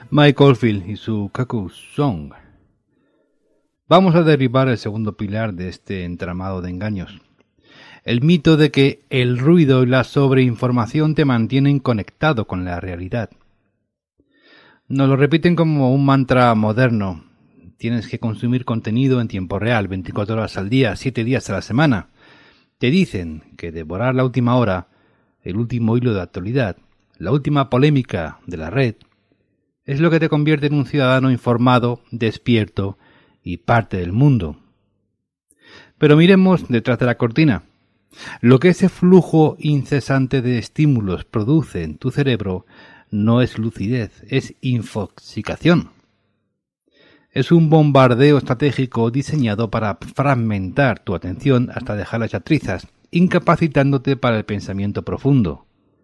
Mike Oldfield y su Cuckoo Song. Vamos a derribar el segundo pilar de este entramado de engaños. El mito de que el ruido y la sobreinformación te mantienen conectado con la realidad. Nos lo repiten como un mantra moderno. Tienes que consumir contenido en tiempo real, 24 horas al día, 7 días a la semana. Te dicen que devorar la última hora, el último hilo de actualidad, la última polémica de la red, es lo que te convierte en un ciudadano informado, despierto y parte del mundo. Pero miremos detrás de la cortina. Lo que ese flujo incesante de estímulos produce en tu cerebro no es lucidez, es infoxicación. Es un bombardeo estratégico diseñado para fragmentar tu atención hasta dejarla hecha trizas, incapacitándote para el pensamiento profundo.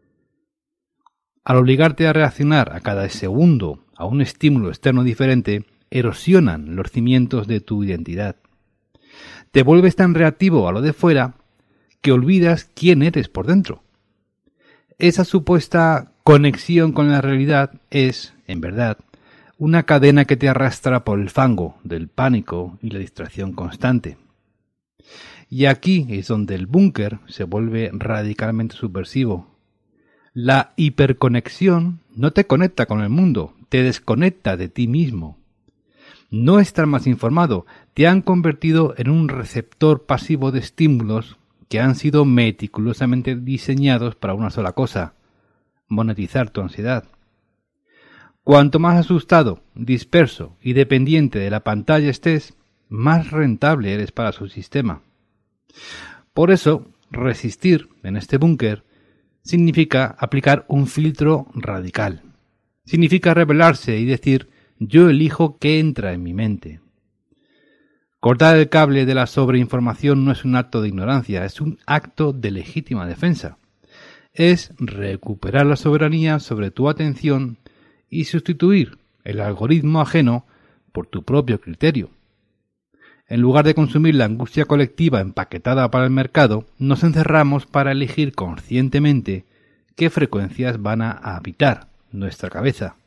Al obligarte a reaccionar a cada segundo a un estímulo externo diferente, erosionan los cimientos de tu identidad. Te vuelves tan reactivo a lo de fuera que olvidas quién eres por dentro. Esa supuesta conexión con la realidad es, en verdad, una cadena que te arrastra por el fango del pánico y la distracción constante. Y aquí es donde el búnker se vuelve radicalmente subversivo. La hiperconexión no te conecta con el mundo, te desconecta de ti mismo. No estar más informado, te han convertido en un receptor pasivo de estímulos que han sido meticulosamente diseñados para una sola cosa: monetizar tu ansiedad. Cuanto más asustado, disperso y dependiente de la pantalla estés, más rentable eres para su sistema. Por eso, resistir en este búnker significa aplicar un filtro radical. Significa rebelarse y decir: yo elijo qué entra en mi mente. Cortar el cable de la sobreinformación no es un acto de ignorancia, es un acto de legítima defensa. Es recuperar la soberanía sobre tu atención y sustituir el algoritmo ajeno por tu propio criterio. En lugar de consumir la angustia colectiva empaquetada para el mercado, nos encerramos para elegir conscientemente qué frecuencias van a habitar nuestra cabeza.